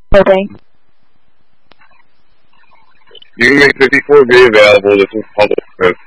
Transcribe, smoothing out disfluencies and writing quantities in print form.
Holding. You can make 54B available. This is public.